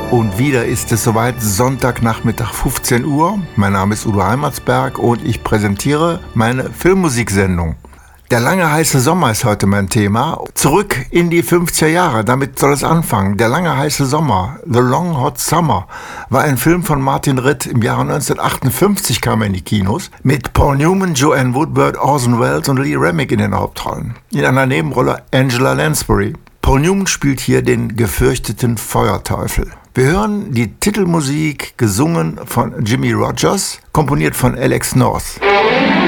Und wieder ist es soweit, Sonntagnachmittag 15 Uhr. Mein Name ist Udo Heimatsberg und ich präsentiere meine Filmmusiksendung. Der lange heiße Sommer ist heute mein Thema. Zurück in die 50er Jahre, damit soll es anfangen. Der lange heiße Sommer, The Long Hot Summer, war ein Film von Martin Ritt. Im Jahre 1958 kam er in die Kinos mit Paul Newman, Joanne Woodward, Orson Welles und Lee Remick in den Hauptrollen. In einer Nebenrolle Angela Lansbury. Paul Newman spielt hier den gefürchteten Feuerteufel. Wir hören die Titelmusik, gesungen von Jimmy Rogers, komponiert von Alex North.